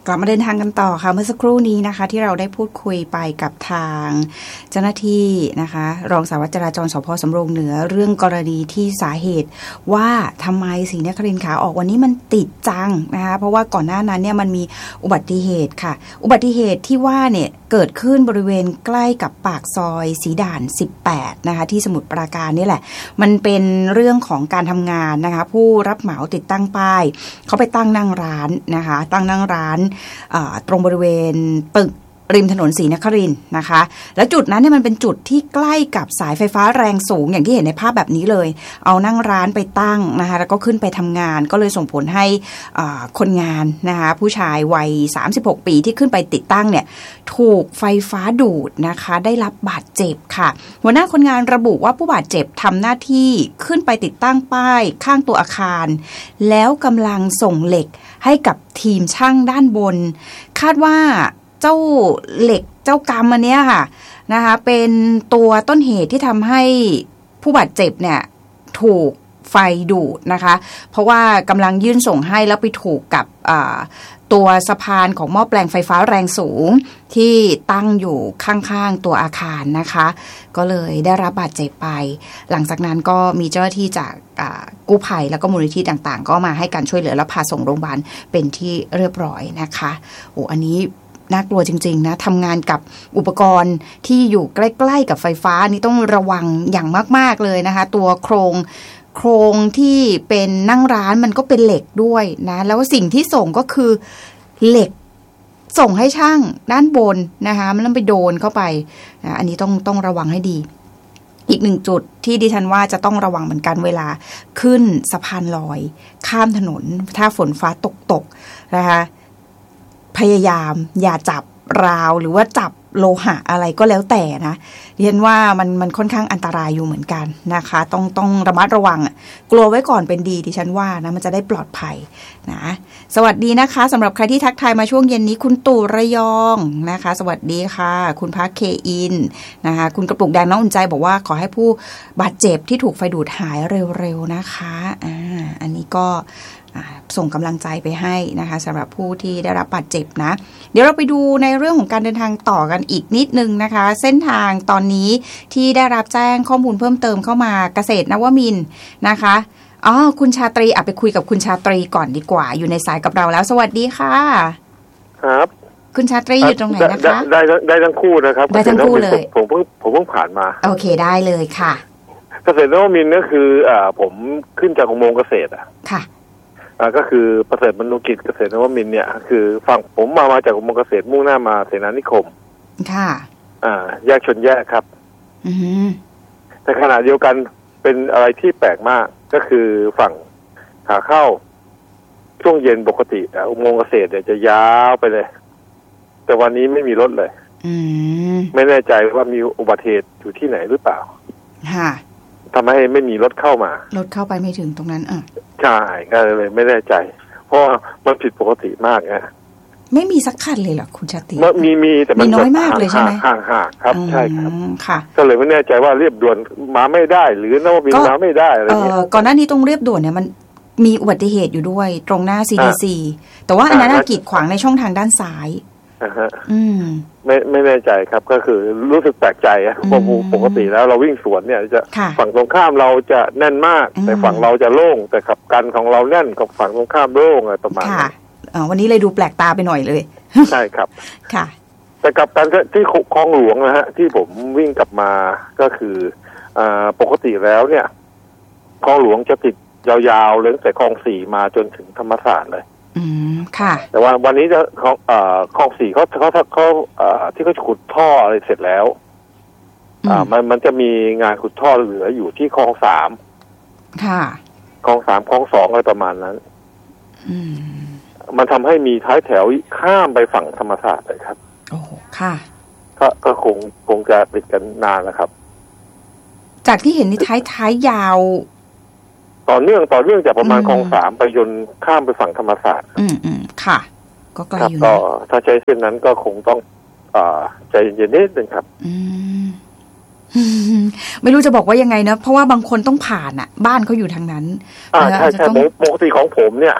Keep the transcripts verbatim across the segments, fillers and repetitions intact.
กลับมาเดินทางกันต่อค่ะเมื่อสักครู่นี้นะคะที่เราได้พูดคุยไปกับทางเจ้าหน้าที่นะคะรองสารวัตรจราจรสภ.สำโรงเหนือเรื่องกรณีที่สาเหตุว่าทำไมศรีนครินทร์ขาออกวันนี้มันติดจังนะคะเพราะว่าก่อนหน้านั้นเนี่ยมันมีอุบัติเหตุค่ะอุบัติเหตุที่ว่าเนี่ยเกิดขึ้นบริเวณใกล้กับปากซอยศรีด่านสิบแปดนะคะที่สมุทรปราการนี่แหละมันเป็นเรื่องของการทำงานนะคะผู้รับเหมาติดตั้งป้ายเขาไปตั้งนั่งร้านนะคะตั้งนั่งร้านตรงบริเวณตึกริมถนนศรีนครินทร์นะคะแล้วจุดนั้นเนี่ยมันเป็นจุดที่ใกล้กับสายไฟฟ้าแรงสูงอย่างที่เห็นในภาพแบบนี้เลยเอานั่งร้านไปตั้งนะคะแล้วก็ขึ้นไปทำงานก็เลยส่งผลให้คนงานนะคะผู้ชายวัยสามสิบหกปีที่ขึ้นไปติดตั้งเนี่ยถูกไฟฟ้าดูดนะคะได้รับบาดเจ็บค่ะหัวหน้าคนงานระบุว่าผู้บาดเจ็บทำหน้าที่ขึ้นไปติดตั้งป้ายข้างตัวอาคารแล้วกำลังส่งเหล็กให้กับทีมช่างด้านบนคาดว่าเจ้าเหล็กเจ้ากรรมอันเนี้ยค่ะนะคะเป็นตัวต้นเหตุที่ทำให้ผู้บาดเจ็บเนี่ยถูกไฟดูดนะคะเพราะว่ากำลังยื่นส่งให้แล้วไปถูกกับตัวสะพานของหม้อแปลงไฟฟ้าแรงสูงที่ตั้งอยู่ข้างๆตัวอาคารนะคะก็เลยได้รับบาดเจ็บไปหลังจากนั้นก็มีเจ้าหน้าที่จากกู้ภัยแล้วก็มูลนิธิต่างๆก็มาให้การช่วยเหลือและพาส่งโรงพยาบาลเป็นที่เรียบร้อยนะคะโอ้อันนี้น่ากลัวจริงๆนะทำงานกับอุปกรณ์ที่อยู่ใกล้ๆกับไฟฟ้านี่ต้องระวังอย่างมากๆเลยนะคะตัวโครงโครงที่เป็นนั่งร้านมันก็เป็นเหล็กด้วยนะแล้วสิ่งที่ส่งก็คือเหล็กส่งให้ช่างด้านบนนะคะมันไปโดนเข้าไปนะอันนี้ต้องต้องระวังให้ดีอีกหนึ่งจุดที่ดิฉันว่าจะต้องระวังเหมือนกันเวลาขึ้นสะพานลอยข้ามถนนถ้าฝนฟ้าตกตกนะคะพยายามอย่าจับราวหรือว่าจับโลหะอะไรก็แล้วแต่นะเรียนว่ามันมันค่อนข้างอันตรายอยู่เหมือนกันนะคะต้องต้องระมัดระวังกลัวไว้ก่อนเป็นดีดิฉันว่านะมันจะได้ปลอดภัยนะสวัสดีนะคะสำหรับใครที่ทักทายมาช่วงเย็นนี้คุณตู่ระยองนะคะสวัสดีค่ะคุณพักเคอินนะคะคุณกระปุกแดงน้องอุ่นใจบอกว่าขอให้ผู้บาดเจ็บที่ถูกไฟดูดหายเร็วๆนะคะอ่าอันนี้ก็ส่งกำลังใจไปให้นะคะสำหรับผู้ที่ได้รับบาดเจ็บนะเดี๋ยวเราไปดูในเรื่องของการเดินทางต่อกันอีกนิดนึงนะคะเส้นทางตอนนี้ที่ได้รับแจ้งข้อมูลเพิ่มเติมเข้ามาเกษตรนวมินทร์นะคะอ๋อคุณชาตรีอ่ะไปคุยกับคุณชาตรีก่อนดีกว่าอยู่ในสายกับเราแล้วสวัสดีค่ะครับคุณชาตรีอยู่ตรงไหนนะคะได้ได้ทั้งคู่นะครับได้ทั้งคู่เลยผมเพิ่งผมเพิ่งผ่านมาโอเคได้เลยค่ะเกษตรนวมินทร์ก็คืออ่าผมขึ้นจากอุโมงค์เกษตรอ่ะค่ะอ่าก็คือประเสริฐมนุกิจเกษตรนวมินทร์เนี่ยคือฝั่งผมมามาจากอุโมงค์เกษตรมุ่งหน้ามาเสนานิคมค่ะอ่าแยกชนแยกครับอือฮึแต่ขณะเดียวกันเป็นอะไรที่แปลกมากก็คือฝั่งขาเข้าช่วงเย็นปกติอุโมงค์เกษตรเนี่ยจะยาวไปเลยแต่วันนี้ไม่มีรถเลยอืมไม่แน่ใจว่ามีอุบัติเหตุอยู่ที่ไหนหรือเปล่าค่ะทำให้ไม่มีรถเข้ามารถเข้าไปไม่ถึงตรงนั้นอ่ะใช่ก็เลยไม่แน่ใจเพราะมันผิดปกติมากนะไม่มีสักคันเลยเหรอคุณชาติมีมีแต่มันน้อยมากเลยใช่ไหมห่างห่างครับใช่ครับค่ะก็เลยไม่แน่ใจว่าเรียบด่วนมาไม่ได้หรือนวมินทร์มาไม่ได้อะไรเงี้ยก่อนหน้านี้ตรงเรียบด่วนเนี่ยมันมีอุบัติเหตุอยู่ด้วยตรงหน้า ซี ดี ซี แต่ว่าอันนั้นกีดขวางในช่องทางด้านซ้ายอ่าฮะอืมไม่ไม่แน่ใจครับก็คือรู้สึกแปลกใจอะเพราะปกติแล้วเราวิ่งสวนเนี่ยจะฝั่งตรงข้ามเราจะแน่นมากแต่ฝั่งเราจะโล่งแต่ขับกันของเราแน่นกับฝั่งตรงข้ามโล่งอะไรประมาณนี้อ๋อวันนี้เลยดูแปลกตาไปหน่อยเลยใช่ครับค่ะแต่กับการที่คลองหลวงนะฮะที่ผมวิ่งกลับมาก็คืออ่าปกติแล้วเนี่ยคลองหลวงจะติดยาวๆเลยตั้งแต่คลองสี่มาจนถึงธรรมศาสตร์เลยอืมค่ะแต่ว่าวันนี้จะของเอ่อคลองสี่เขาเขาเขาเอ่อที่เขาขุดท่ออะไรเสร็จแล้วอ่ามันมันจะมีงานขุดท่อเหลืออยู่ที่คลองสามค่ะคลองสามคลองสองอะไรประมาณนั้นอืมมันทำให้มีท้ายแถวข้ามไปฝั่งธรรมศาสตร์เลยครับโอ้ค่ะก็ก็คงคงจะติดกันนานนะครับจากที่เห็นนี่ท้ายท้ายยาวต่อเนื่องต่อเนื่องจากประมาณคลองสามไปยนข้ามไปฝั่งธรรมศาสตร์อืมอืมค่ะก็ไกลอยู่ก็ถ้าใช้เส้นนั้นก็คงต้องอ่าใจเย็นๆนิดนึงครับอืมไม่รู้จะบอกว่ายังไงนะเพราะว่าบางคนต้องผ่านอ่ะบ้านเขาอยู่ทางนั้นอ่าใช่ใช่ปกติของผมเนี่ย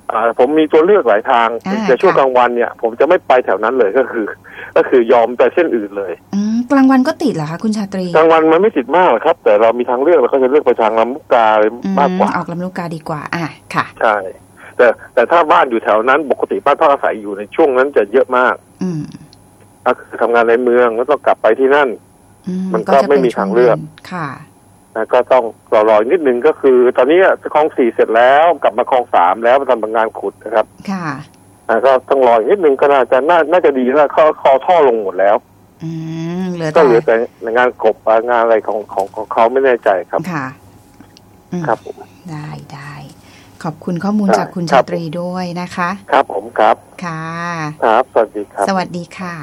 อ่าผมมีตัวเลือกหลายทางแต่ช่วงกลางวันเนี่ยผมจะไม่ไปแถวนั้นเลยก็คือ ก็คือยอมไปเส้นอื่นเลยอืมกลางวันก็ติดเหรอคะคุณชาตรีกลางวันมันไม่ติดมากหรอกครับแต่เรามีทางเลือกเราก็จะเลือกไปทางลำลูกกามากกว่าออกลำลูกกาดีกว่าอ่ะค่ะใช่แต่แต่ถ้าบ้านอยู่แถวนั้นปกติบ้านพักอาศัยอยู่ในช่วงนั้นจะเยอะมากอืมก็คือทำงานในเมืองแล้วต้องกลับไปที่นั่นมันก็ไม่มีทางเลือกค่ะนะก็ต้องรอรอนิดนึงก็คือตอนนี้คลองสี่เสร็จแล้วกลับมาคลองสามแล้วมาทำงานขุดนะครับค่ะนะก็ต้องรออีกนิดนึงก็น่าจะน่าน่าจะดีแล้วเขาคอท่อลงหมดแล้วอืมเหลือก็เหลือแต่งานกบงานอะไรของของของเขาไม่แน่ใจครับค่ะครับผมได้ได้ขอบคุณข้อมูลจากคุณชาตรีด้วยนะคะครับผมครับค่ะครับสวัสดีครับสวัสดีค่ะ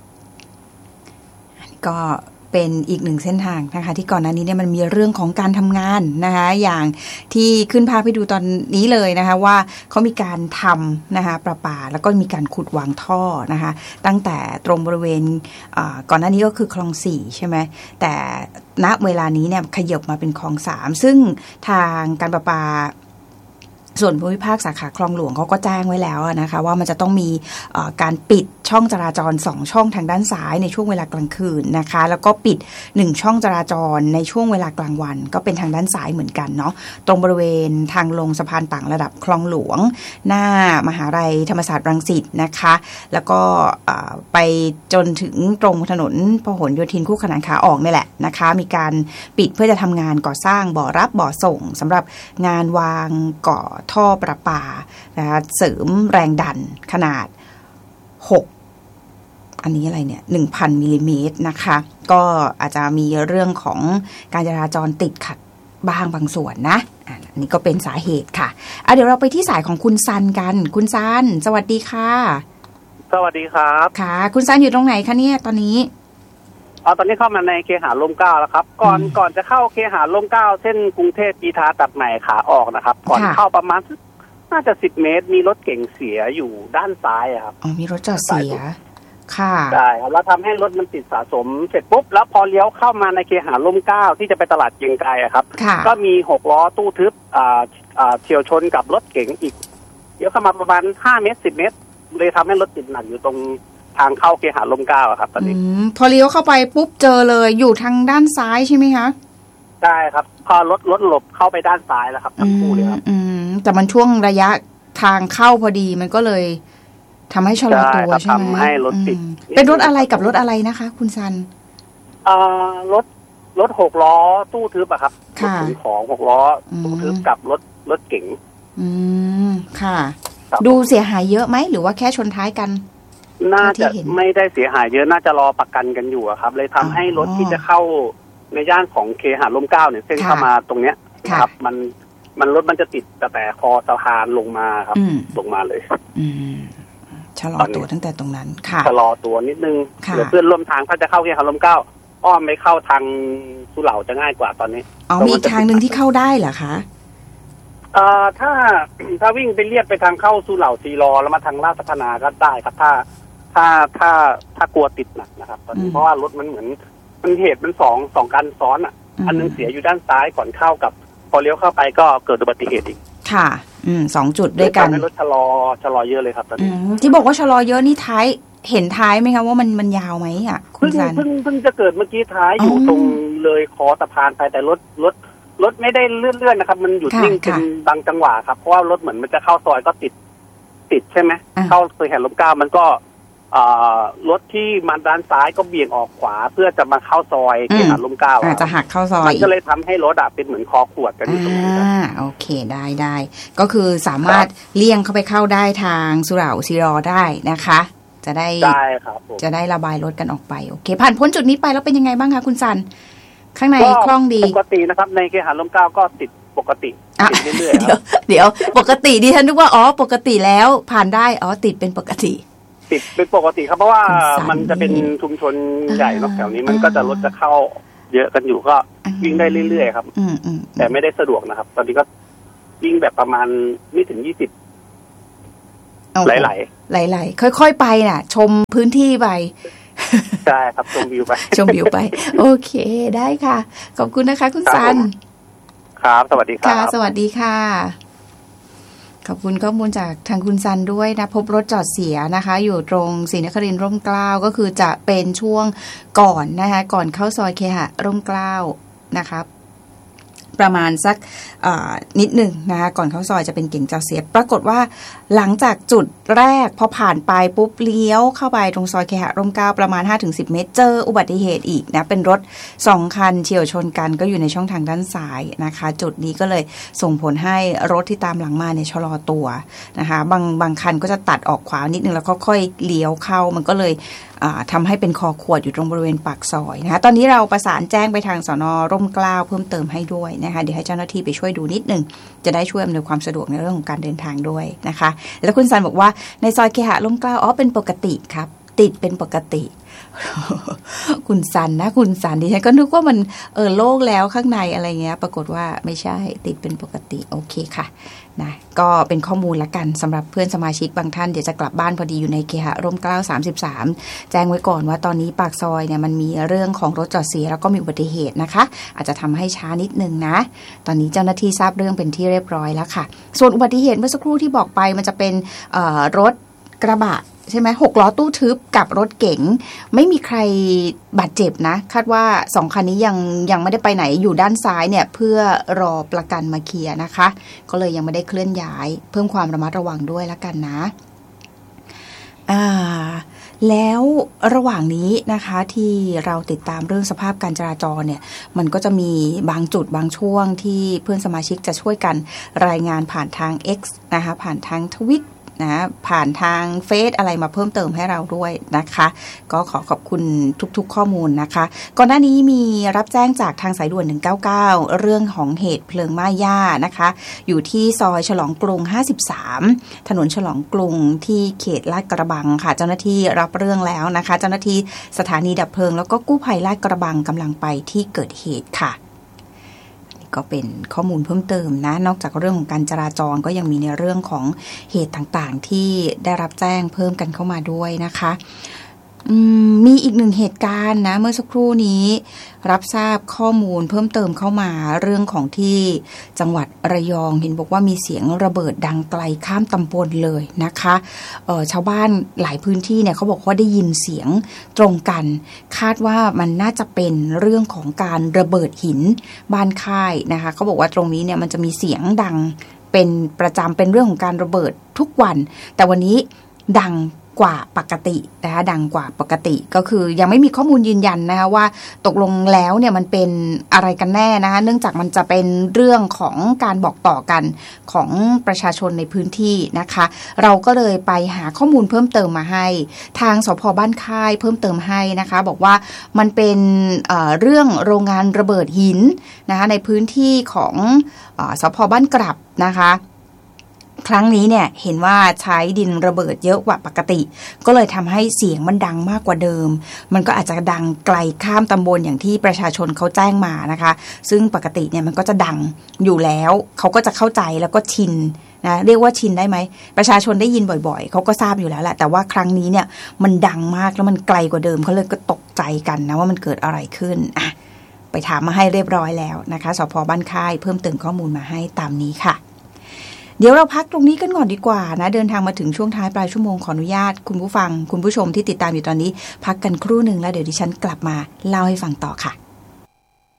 ก็เป็นอีกหนึ่งเส้นทางนะคะที่ก่อนหน้านี้เนี่ยมันมีเรื่องของการทำงานนะคะอย่างที่ขึ้นภาพให้ดูตอนนี้เลยนะคะว่าเขามีการทำนะคะประปาแล้วก็มีการขุดวางท่อนะคะตั้งแต่ตรงบริเวณก่อนหน้านี้ก็คือคลองสี่ใช่ไหมแต่ณเวลานี้เนี่ยขยับมาเป็นคลองสามซึ่งทางการประปาส่วนภูมิภาคสาขาคลองหลวงเขาก็แจ้งไว้แล้วนะคะว่ามันจะต้องมีการปิดช่องจราจรสองช่องทางด้านซ้ายในช่วงเวลากลางคืนนะคะแล้วก็ปิดหนึ่งช่องจราจรในช่วงเวลากลางวันก็เป็นทางด้านซ้ายเหมือนกันเนาะตรงบริเวณทางลงสะพานต่างระดับคลองหลวงหน้ามหาวิทยาลัยธรรมศาสตร์รังสิตนะคะแล้วก็ไปจนถึงตรงถนนพหลโยธินคู่ขนานขาออกนี่แหละนะคะมีการปิดเพื่อจะทำงานก่อสร้างบ่อรับบ่อส่งสำหรับงานวางก่อท่อประปานะคะเสริมแรงดันขนาดหกอันนี้อะไรเนี่ย หนึ่งพัน มิลลิเมตรนะคะก็อาจจะมีเรื่องของการจราจรติดขัดบ้างบางส่วนนะอันนี้ก็เป็นสาเหตุค่ะอ่ะเดี๋ยวเราไปที่สายของคุณซันกันคุณซันสวัสดีค่ะสวัสดีครับค่ะคุณซันอยู่ตรงไหนคะเนี่ยตอนนี้อ๋อตอนนี้เข้ามาในเคหะร่มเกล้าแล้วครับก่อนก่อนจะเข้าเคหะร่มเกล้าเส้นกรุงเทพกีทาตัดใหม่ขาออกนะครับก่อนเข้าประมาณน่าจะสิบเมตรมีรถเก๋งเสียอยู่ด้านซ้ายครับอ๋อมีรถจอดเสียค่ะใช่ครับแล้วทำให้รถมันติดสะสมเสร็จปุ๊บแล้วพอเลี้ยวเข้ามาในเคหะร่มเกล้าที่จะไปตลาดเกียงไกรครับก็มีหกล้อตู้ทึบอ่าอ่าเฉี่ยวชนกับรถเก๋งอีกเลี้ยวเข้ามาประมาณห้าเมตรสิบเมตรเลยทำให้รถติดหนักอยู่ตรงทางเข้าเคหะร่มเกล้าครับตอนนี้พอเลี้ยวเข้าไปปุ๊บเจอเลยอยู่ทางด้านซ้ายใช่ไหมคะใช่ครับพอรถรถหลบเข้าไปด้านซ้ายแล้วครับทั้งคู่เลยครับอืมแต่มันช่วงระยะทางเข้าพอดีมันก็เลยทำให้ชะลอตัวใช่ไหมทำให้รถติดเป็นรถอะไรกับรถอะไรนะคะคุณซันเอ่อรถรถหกล้อตู้ทึบอะครับรถขนของหกล้อตู้ทึบกับรถรถเก๋งอืมค่ะดูเสียหายเยอะไหมหรือว่าแค่ชนท้ายกันน่าจะไม่ได้เสียหายเยอะน่าจะรอประกันกันอยู่ครับเลยทำให้รถที่จะเข้าในย่านของเคหะร่มเกล้าเนี่ยเส้นเข้ามาตรงเนี้ยครับมันมันรถมันจะติดแต่แต่คอสะพานลงมาครับลงมาเลยอืมชะลอตัวตั้งแต่ตรงนั้นค่ะชะลอตัวนิดนึงเดี๋ยวเพื่อนร่วมทางถ้าจะเข้าเคหะร่มเกล้าอ้อมไม่เข้าทางสุเหร่าจะง่ายกว่าตอนนี้อ๋อมีอีกทางนึงที่เข้าได้เหรอคะเอ่อถ้าถ้าวิ่งไปเลียดไปทางเข้าสุเหร่าซีรอแล้วมาทางราชพัฒนาก็ได้ครับถ้าถ้าถ้าถ้ากลัวติดหนักนะครับตอนนี้เพราะว่ารถมันเหมือนมันเหตุมันสองสองการซ้อนอ่ะอันนึงเสียอยู่ด้านซ้ายก่อนเข้ากับพอเลี้ยวเข้าไปก็เกิดอุบัติเหตุอีกค่ะอืมสองจุดด้วยกันรถชะลอชะลอเยอะเลยครับตอนนี้ที่บอกว่าชะลอเยอะนี่ท้ายเห็นท้ายไหมคะว่ามันมันยาวไหมอ่ะคุณซันเพิ่งเพิ่งจะเกิดเมื่อกี้ท้ายอยู่ตรงเลยคอสะพานไปแต่รถรถรถไม่ได้เลื่อนๆนะครับมันหยุดนิ่งเป็นบางจังหวะครับเพราะว่ารถเหมือนมันจะเข้าซอยก็ติดติดใช่ไหมเข้าเคยเห็นลมก้าวมันก็รถที่มาด้านซ้ายก็เบี่ยงออกขวาเพื่อจะมาเข้าซอยเคหะร่มเกล้าอาจจะหักเข้าซอยก็เลยทำให้รถอะเป็นเหมือนคอขวดกันอยู่ตรงนี้อ่าโอเคได้ได้ก็คือสามารถเลี่ยงเข้าไปเข้าได้ทางสุเหร่าซีรอได้นะคะจะได้ได้ครับจะได้ระบายรถกันออกไปโอเคผ่านพ้นจุดนี้ไปแล้วเป็นยังไงบ้างคะคุณซันข้างในคล่องดีปกตินะครับในเคหะร่มเกล้าก็ติดปกติติดเรื่อยๆเดี๋ยวเดี๋ยวปกติดิฉันนึกว่าอ๋อปกติแล้วผ่านได้อ๋อติดเป็นปกติติดเป็นปกติครับเพราะว่ามันจะเป็นชุมชนใหญ่เนาะแถวนี้มันก็จะรถจะเข้าเยอะกันอยู่ก็วิ่งได้เรื่อยๆครับแต่ไม่ได้สะดวกนะครับตอนนี้ก็วิ่งแบบประมาณไม่ถึงยี่สิบไหลไหลไหลไหลค่อยๆไปน่ะชมพื้นที่ไปใช่ครับชมวิวไปชมวิวไปโอเคได้ค่ะขอบคุณนะคะคุณซันครับสวัสดีครับค่ะสวัสดีค่ะขอบคุณข้อมูลจากทางคุณซันด้วยนะพบรถจอดเสียนะคะอยู่ตรงศรีนครินทร์ร่มเกล้าก็คือจะเป็นช่วงก่อนนะคะก่อนเข้าซอยเคหะร่มเกล้านะคะประมาณสักนิดหนึ่งนะคะก่อนเข้าซอยจะเป็นเก๋งจอดเสียปรากฏว่าหลังจากจุดแรกพอผ่านไปปุ๊บเลี้ยวเข้าไปตรงซอยเคหะร่มเกล้าประมาณ ห้าถึงสิบ เมตรเจออุบัติเหตุอีกนะเป็นรถสองคันเฉี่ยวชนกันก็อยู่ในช่องทางด้านซ้ายนะคะจุดนี้ก็เลยส่งผลให้รถที่ตามหลังมาเนี่ยชะลอตัวนะคะบางบางคันก็จะตัดออกขวานิดนึงแล้วก็ค่อยเลี้ยวเข้ามันก็เลยทำให้เป็นคอขวดอยู่ตรงบริเวณปากซอยนะคะตอนนี้เราประสานแจ้งไปทางสน.ร่มเกล้าเพิ่มเติมให้ด้วยนะคะเดี๋ยวให้เจ้าหน้าที่ไปช่วยดูนิดนึงจะได้ช่วยอำนวยความสะดวกในเรื่องของการเดินทางด้วยนะคะแล้วคุณซันบอกว่าในซอยเคหะร่มเกล้าอ๋อเป็นปกติครับติดเป็นปกติ คุณซันนะคุณซันดิฉันก็นึกว่ามันเออโล่งแล้วข้างในอะไรเงี้ยปรากฏว่าไม่ใช่ติดเป็นปกติโอเคค่ะนะก็เป็นข้อมูลละกันสำหรับเพื่อนสมาชิกบางท่านเดี๋ยวจะกลับบ้านพอดีอยู่ในเคหะร่มเกล้าสามสิบสามแจ้งไว้ก่อนว่าตอนนี้ปากซอยเนี่ยมันมีเรื่องของรถจอดเสียแล้วก็มีอุบัติเหตุนะคะอาจจะทำให้ช้านิดนึงนะตอนนี้เจ้าหน้าที่ทราบเรื่องเป็นที่เรียบร้อยแล้วค่ะส่วนอุบัติเหตุเมื่อสักครู่ที่บอกไปมันจะเป็นรถกระบะใช่ไหมหกล้อตู้ทึบกับรถเก๋งไม่มีใครบาดเจ็บนะคาดว่าสองคันนี้ยังยังไม่ได้ไปไหนอยู่ด้านซ้ายเนี่ยเพื่อรอประกันมาเคลียร์นะคะก็เลยยังไม่ได้เคลื่อนย้ายเพิ่มความระมัดระวังด้วยละกันนะอ่าแล้วระหว่างนี้นะคะที่เราติดตามเรื่องสภาพการจราจรเนี่ยมันก็จะมีบางจุดบางช่วงที่เพื่อนสมาชิกจะช่วยกันรายงานผ่านทาง X นะคะผ่านทางทวิตนะผ่านทางเฟซอะไรมาเพิ่มเติมให้เราด้วยนะคะก็ขอขอบคุณทุกๆข้อมูลนะคะก่อนหน้านี้มีรับแจ้งจากทางสายด่วนหนึ่งเก้าเก้าเรื่องของเหตุเพลิงไหม้หญ้านะคะอยู่ที่ซอยฉลองกรุงห้าสิบสามถนนฉลองกรุงที่เขตลาดกระบังค่ะเจ้าหน้าที่รับเรื่องแล้วนะคะเจ้าหน้าที่สถานีดับเพลิงแล้วก็กู้ภัยลาดกระบังกำลังไปที่เกิดเหตุค่ะก็เป็นข้อมูลเพิ่มเติมนะนอกจากเรื่องของการจราจรก็ยังมีในเรื่องของเหตุต่างๆที่ได้รับแจ้งเพิ่มกันเข้ามาด้วยนะคะมีอีกหนึ่งเหตุการณ์นะเมื่อสักครู่นี้รับทราบข้อมูลเพิ่มเติมเข้ามาเรื่องของที่จังหวัดระยองเห็นบอกว่ามีเสียงระเบิดดังไกลข้ามตำบลเลยนะคะเอ่อชาวบ้านหลายพื้นที่เนี่ยเขาบอกว่าได้ยินเสียงตรงกันคาดว่ามันน่าจะเป็นเรื่องของการระเบิดหินบ้านค่ายนะคะเขาบอกว่าตรงนี้เนี่ยมันจะมีเสียงดังเป็นประจำเป็นเรื่องของการระเบิดทุกวันแต่วันนี้ดังกว่าปกตินะคะดังกว่าปกติก็คือยังไม่มีข้อมูลยืนยันนะคะว่าตกลงแล้วเนี่ยมันเป็นอะไรกันแน่นะคะเนื่องจากมันจะเป็นเรื่องของการบอกต่อกันของประชาชนในพื้นที่นะคะเราก็เลยไปหาข้อมูลเพิ่มเติมมาให้ทางสภ.บ้านค่ายเพิ่มเติมให้นะคะบอกว่ามันเป็นเอ่อเรื่องโรงงานระเบิดหินนะคะในพื้นที่ของเอ่อสภ.บ้านกลับนะคะครั้งนี้เนี่ยเห็นว่าใช้ดินระเบิดเยอะกว่าปกติก็เลยทำให้เสียงมันดังมากกว่าเดิมมันก็อาจจะดังไกลข้ามตำบลอย่างที่ประชาชนเขาแจ้งมานะคะซึ่งปกติเนี่ยมันก็จะดังอยู่แล้วเขาก็จะเข้าใจแล้วก็ชินนะเรียกว่าชินได้ไหมประชาชนได้ยินบ่อยๆเขาก็ทราบอยู่แล้วแหละแต่ว่าครั้งนี้เนี่ยมันดังมากแล้วมันไกลกว่าเดิมเขาเลยก็ตกใจกันนะว่ามันเกิดอะไรขึ้นอ่ะไปถามมาให้เรียบร้อยแล้วนะคะสภ.บ้านค่ายเพิ่มเติมข้อมูลมาให้ตามนี้ค่ะเดี๋ยวเราพักตรงนี้กันก่อนดีกว่านะเดินทางมาถึงช่วงท้ายปลายชั่วโมงขออนุญาตคุณผู้ฟังคุณผู้ชมที่ติดตามอยู่ตอนนี้พักกันครู่หนึ่งแล้วเดี๋ยวดิฉันกลับมาเล่าให้ฟังต่อค่ะ